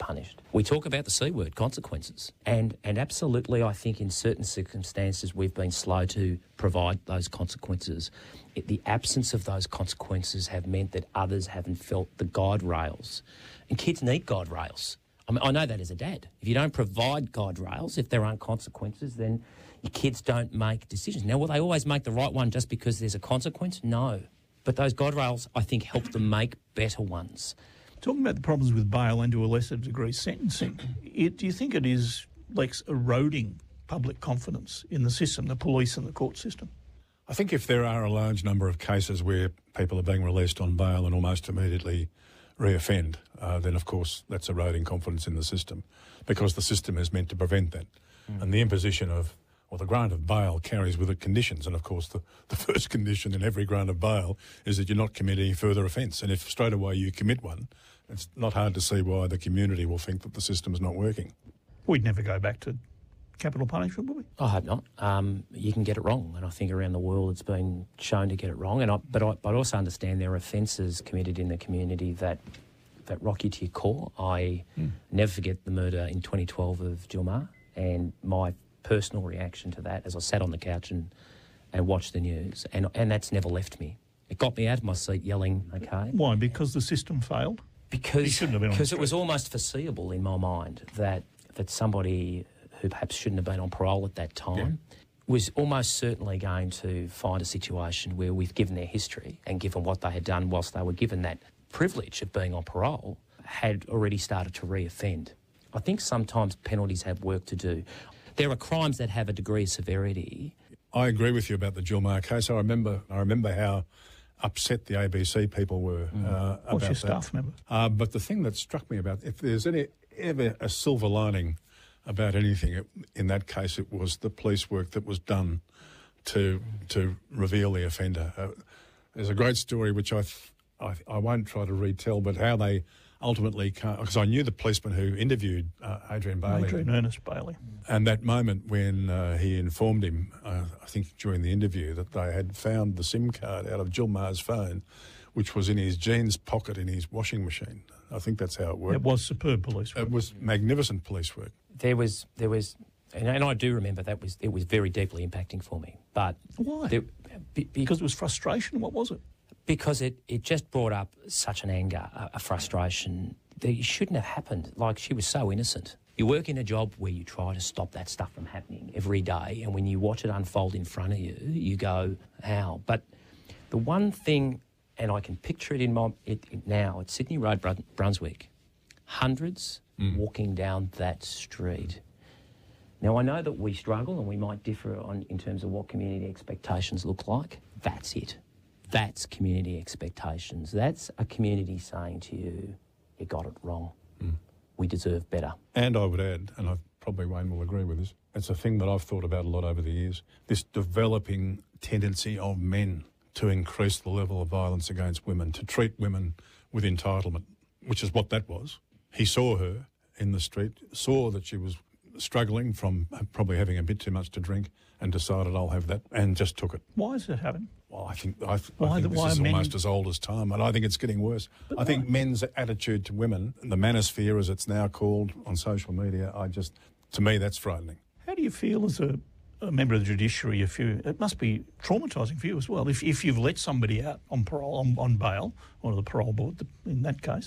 punished. We talk about the C word, consequences. And absolutely, I think in certain circumstances we've been slow to provide those consequences. The absence of those consequences have meant that others haven't felt the guide rails. And kids need guide rails. I mean, I know that as a dad. If you don't provide guide rails, if there aren't consequences, then your kids don't make decisions. Now, will they always make the right one just because there's a consequence? No. But those guide rails, I think, help them make better ones. Talking about the problems with bail and to a lesser degree sentencing, do you think it is like eroding public confidence in the system, the police and the court system? I think if there are a large number of cases where people are being released on bail and almost immediately reoffend, then of course that's eroding confidence in the system, because the system is meant to prevent that. And the imposition of, or the grant of bail carries with it conditions, and of course the first condition in every grant of bail is that you're not committing any further offence. And if straight away you commit one, it's not hard to see why the community will think that the system is not working. We'd never go back to capital punishment, would we? I hope not. You can get it wrong, and I think around the world it's been shown to get it wrong. But I also understand there are offences committed in the community that rock you to your core. I never forget the murder in 2012 of Jill Meagher, and my personal reaction to that as I sat on the couch and watched the news, and that's never left me. It got me out of my seat yelling, okay. Why? Because the system failed? Because it was almost foreseeable in my mind that somebody who perhaps shouldn't have been on parole at that time was almost certainly going to find a situation where, with given their history and given what they had done whilst they were given that privilege of being on parole, had already started to re-offend. I think sometimes penalties have work to do. There are crimes that have a degree of severity. I agree with you about the Jill Meagher case. I remember how upset the ABC people were about that. What's your staff member? But the thing that struck me about, if there's ever a silver lining about anything, in that case it was the police work that was done to reveal the offender. There's a great story which I won't try to retell, but how they ultimately, because I knew the policeman who interviewed Adrian Bailey. Adrian Ernest Bailey. And that moment when he informed him, I think during the interview, that they had found the SIM card out of Jill Meagher's phone, which was in his jeans pocket in his washing machine. I think that's how it worked. It was superb police work. It was magnificent police work. There was, and I do remember it was very deeply impacting for me. But why? Because it was frustration. What was it? Because it just brought up such an anger, a frustration that it shouldn't have happened. Like, she was so innocent. You work in a job where you try to stop that stuff from happening every day, and when you watch it unfold in front of you, you go, how? But the one thing, and I can picture it now, at Sydney Road, Brunswick, hundreds walking down that street. Now, I know that we struggle and we might differ in terms of what community expectations look like. That's it. That's community expectations. That's a community saying to you, you got it wrong. We deserve better. And I would add, and probably Wayne will agree with this, it's a thing that I've thought about a lot over the years, this developing tendency of men to increase the level of violence against women, to treat women with entitlement, which is what that was. He saw her in the street, saw that she was struggling from probably having a bit too much to drink, and decided, I'll have that, and just took it. Why is it happening? Well, I think this is almost as old as time, and I think it's getting worse. I think men's attitude to women, the manosphere as it's now called on social media, to me that's frightening. How do you feel as a member of the judiciary? It must be traumatising for you as well. If you've let somebody out on parole, on bail, or the parole board in that case,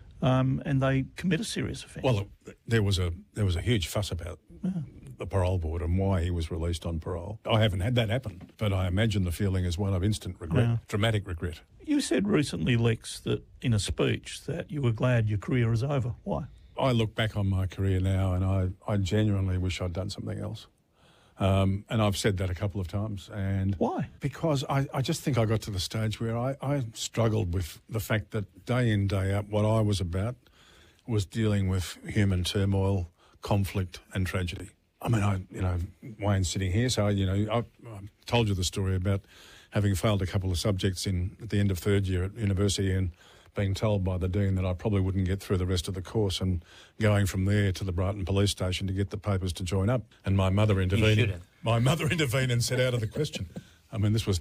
and they commit a serious offence. Well, there was a huge fuss about the parole board and why he was released on parole. I haven't had that happen, but I imagine the feeling is one of instant regret, dramatic regret. You said recently, Lex, that in a speech that you were glad your career is over. Why? I look back on my career now and I genuinely wish I'd done something else. And I've said that a couple of times. And why? Because I just think I got to the stage where I struggled with the fact that day in, day out, what I was about was dealing with human turmoil, conflict and tragedy. I mean, Wayne's sitting here, so, I told you the story about having failed a couple of subjects at the end of third year at university and being told by the dean that I probably wouldn't get through the rest of the course, and going from there to the Brighton police station to get the papers to join up. And my mother intervened. My mother intervened and said, out of the question. I mean, this was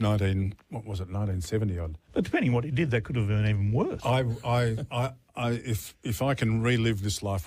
1970 odd. But depending on what he did, that could have been even worse. If I can relive this life